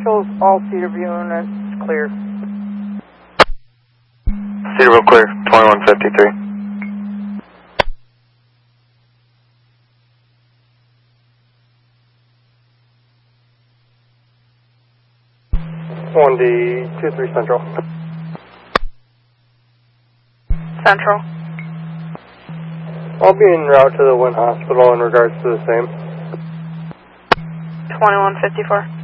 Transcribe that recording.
Shows all Cedarville units clear. Cedarville clear, 2153. One D23 Central. Central. I'll be en route to the Wynn Hospital in regards to the same. 2154.